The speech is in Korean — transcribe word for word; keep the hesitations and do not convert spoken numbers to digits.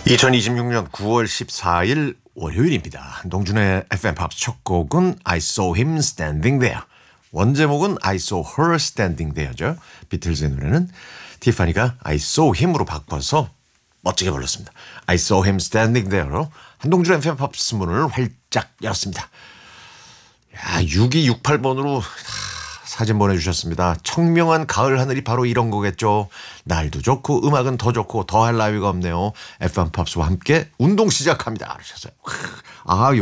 이천이십육 년 구월 십사일 월요일입니다. 한동준의 에프엠 팝스 첫 곡은 I saw him standing there. 원제목은 I saw her standing there죠. 비틀즈의 노래는 티파니가 I saw him으로 바꿔서 멋지게 불렀습니다. I saw him standing there로 한동준의 에프엠 팝스 문을 활짝 열었습니다. 야, 육이육팔 번으로 사진 보내주셨습니다. 청명한 가을 하늘이 바로 이런 거겠죠. 날도 좋고 음악은 더 좋고 더할 나위가 없네요. 에프엠 팝스와 함께 운동 시작합니다. 그러셨어요. 아,